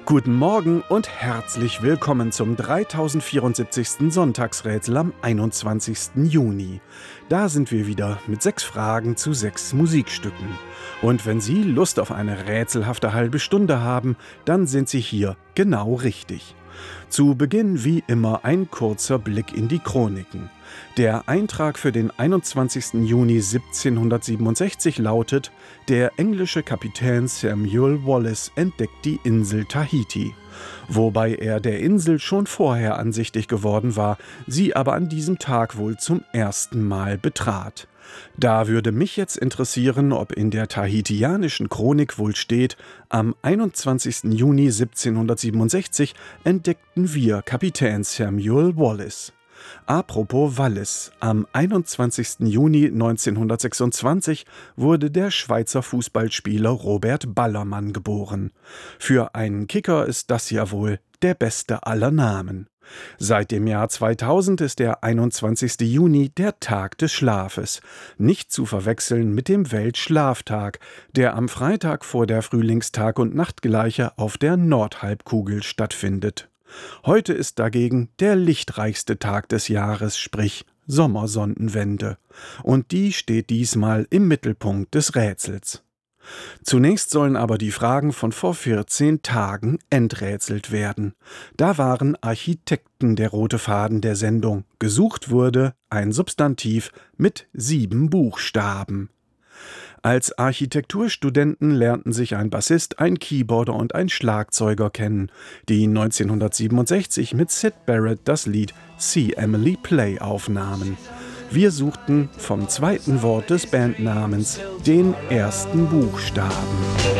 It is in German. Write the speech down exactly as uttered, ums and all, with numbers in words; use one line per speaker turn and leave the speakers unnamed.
Guten Morgen und herzlich willkommen zum dreitausendvierundsiebzigsten Sonntagsrätsel am einundzwanzigsten Juni. Da sind wir wieder mit sechs Fragen zu sechs Musikstücken. Und wenn Sie Lust auf eine rätselhafte halbe Stunde haben, dann sind Sie hier genau richtig. Zu Beginn wie immer ein kurzer Blick in die Chroniken. Der Eintrag für den einundzwanzigsten Juni siebzehnhundertsiebenundsechzig lautet: Der englische Kapitän Samuel Wallis entdeckt die Insel Tahiti. Wobei er der Insel schon vorher ansichtig geworden war, sie aber an diesem Tag wohl zum ersten Mal betrat. Da würde mich jetzt interessieren, ob in der tahitianischen Chronik wohl steht: Am einundzwanzigsten Juni siebzehnhundertsiebenundsechzig entdeckten wir Kapitän Samuel Wallis. Apropos Wallis, am einundzwanzigsten Juni neunzehnhundertsechsundzwanzig wurde der Schweizer Fußballspieler Robert Ballermann geboren. Für einen Kicker ist das ja wohl der beste aller Namen. Seit dem Jahr zweitausend ist der einundzwanzigste Juni der Tag des Schlafes, nicht zu verwechseln mit dem Weltschlaftag, der am Freitag vor der Frühlingstag- und Nachtgleiche auf der Nordhalbkugel stattfindet. Heute ist dagegen der lichtreichste Tag des Jahres, sprich Sommersonnenwende. Und die steht diesmal im Mittelpunkt des Rätsels. Zunächst sollen aber die Fragen von vor vierzehn Tagen enträtselt werden. Da waren Architekten der rote Faden der Sendung. Gesucht wurde ein Substantiv mit sieben Buchstaben. Als Architekturstudenten lernten sich ein Bassist, ein Keyboarder und ein Schlagzeuger kennen, die neunzehnhundertsiebenundsechzig mit Syd Barrett das Lied See Emily Play aufnahmen. Wir suchten vom zweiten Wort des Bandnamens den ersten Buchstaben.